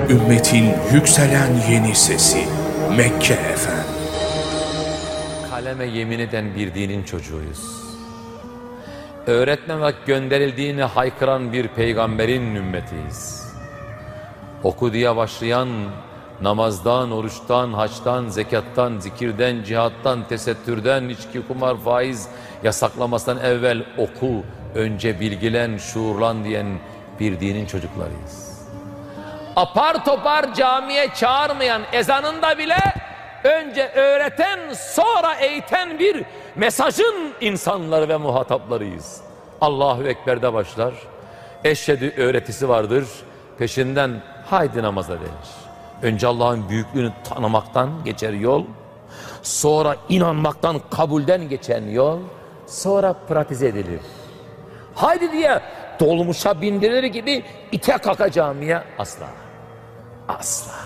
Ümmetin yükselen yeni sesi Mekke Efendi. Kaleme yemin eden bir dinin çocuğuyuz. Öğretmemek gönderildiğini haykıran bir peygamberin ümmetiyiz. Oku diye başlayan namazdan, oruçtan, haçtan, zekattan, zikirden, cihattan, tesettürden, içki, kumar, faiz yasaklamasından evvel oku, önce bilgilen, şuurlan diyen bir dinin çocuklarıyız. Apar topar camiye çağırmayan, ezanında bile önce öğreten sonra eğiten bir mesajın insanları ve muhataplarıyız. Allahu Ekber'de başlar, eşhedü öğretisi vardır, peşinden haydi namaza denir. Önce Allah'ın büyüklüğünü tanımaktan geçer yol, sonra inanmaktan, kabulden geçen yol, sonra pratize edilir. Haydi diye dolmuşa bindirilir gibi ite kaka camiye asla. Asla.